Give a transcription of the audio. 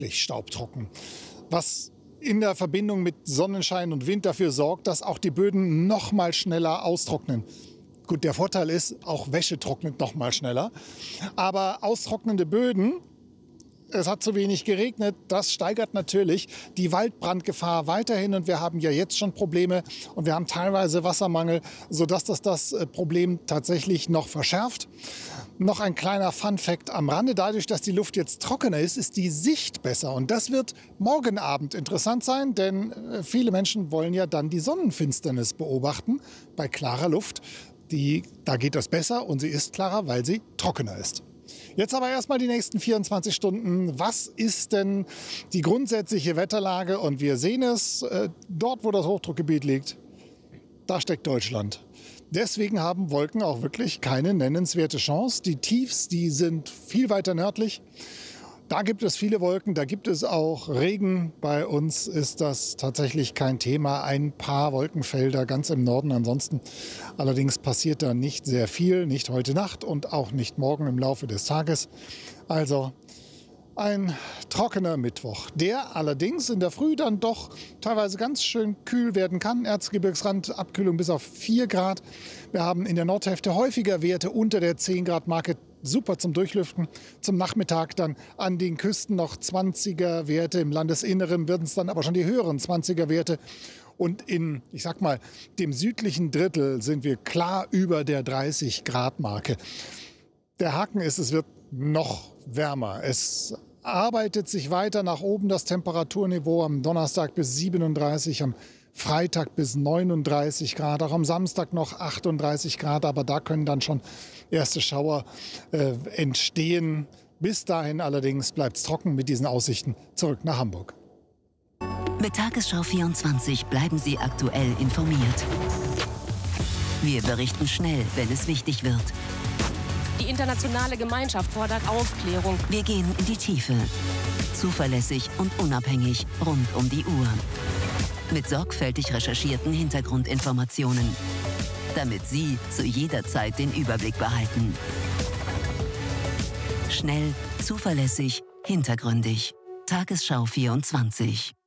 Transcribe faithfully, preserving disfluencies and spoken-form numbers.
staubtrocken. Was in der Verbindung mit Sonnenschein und Wind dafür sorgt, dass auch die Böden noch mal schneller austrocknen. Gut, der Vorteil ist, auch Wäsche trocknet noch mal schneller. Aber austrocknende Böden, es hat zu wenig geregnet, das steigert natürlich die Waldbrandgefahr weiterhin. Und wir haben ja jetzt schon Probleme und wir haben teilweise Wassermangel, sodass das das Problem tatsächlich noch verschärft. Noch ein kleiner Fun-Fact am Rande. Dadurch, dass die Luft jetzt trockener ist, ist die Sicht besser. Und das wird morgen Abend interessant sein, denn viele Menschen wollen ja dann die Sonnenfinsternis beobachten bei klarer Luft. Die, da geht das besser und sie ist klarer, weil sie trockener ist. Jetzt aber erstmal die nächsten vierundzwanzig Stunden. Was ist denn die grundsätzliche Wetterlage? Und wir sehen es, äh, dort wo das Hochdruckgebiet liegt, da steckt Deutschland. Deswegen haben Wolken auch wirklich keine nennenswerte Chance. Die Tiefs, die sind viel weiter nördlich. Da gibt es viele Wolken, da gibt es auch Regen. Bei uns ist das tatsächlich kein Thema. Ein paar Wolkenfelder ganz im Norden. Ansonsten allerdings passiert da nicht sehr viel. Nicht heute Nacht und auch nicht morgen im Laufe des Tages. Also ein trockener Mittwoch, der allerdings in der Früh dann doch teilweise ganz schön kühl werden kann. Erzgebirgsrand, Abkühlung bis auf vier Grad. Wir haben in der Nordhälfte häufiger Werte unter der zehn Grad Marke. Super zum Durchlüften. Zum Nachmittag dann an den Küsten noch zwanziger Werte. Im Landesinneren werden es dann aber schon die höheren zwanziger Werte. Und in, ich sag mal, dem südlichen Drittel sind wir klar über der dreißig Grad Marke. Der Haken ist, es wird noch wärmer. Es arbeitet sich weiter nach oben, das Temperaturniveau am Donnerstag bis siebenunddreißig, am Freitag bis neununddreißig Grad, auch am Samstag noch achtunddreißig Grad, aber da können dann schon erste Schauer äh, entstehen. Bis dahin allerdings bleibt es trocken mit diesen Aussichten. Zurück nach Hamburg. Mit Tagesschau vierundzwanzig bleiben Sie aktuell informiert. Wir berichten schnell, wenn es wichtig wird. Die internationale Gemeinschaft fordert Aufklärung. Wir gehen in die Tiefe. Zuverlässig und unabhängig rund um die Uhr. Mit sorgfältig recherchierten Hintergrundinformationen, damit Sie zu jeder Zeit den Überblick behalten. Schnell, zuverlässig, hintergründig. Tagesschau vierundzwanzig.